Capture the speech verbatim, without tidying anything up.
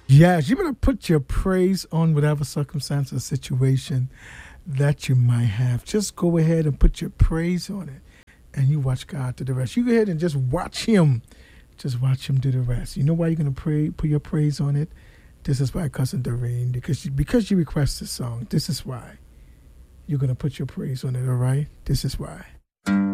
Yes, you better put your praise on whatever circumstance or situation that you might have. Just go ahead and put your praise on it, and you watch God do the rest. You go ahead and just watch Him. Just watch Him do the rest. You know why you're gonna pray? Put your praise on it. This is why, cousin Doreen, because you, because you request this song. This is why you're gonna put your praise on it. All right. This is why.